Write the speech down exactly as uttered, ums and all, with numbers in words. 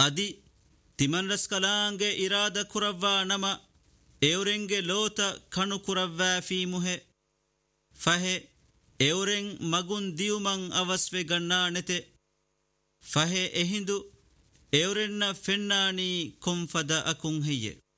ಅದಿ ತಿಮನ್ರಸ್ ಕಲಾಂಗೆ ಇರಾದ ಕುರವ್ವಾ ನಮ ಎವರೆಂಗೆ ಲೋತ ಕಣು ಕುರವ್ವಾ ಫೀಮುಹೆ ಫಹೆ ಎವರೆಂ ಮಗುನ್ ದಿಯುಮಂ ಅವಸ್ವೆ ಗಣ್ಣಾ ನೆತೆ ಫಹೆ ಎಹಿಂದು ಎವರೆನ್ನ ಫೆನ್ನಾನಿ ಕೊಂಫದ ಅಕುಂ ಹೆಯ್ಯೆ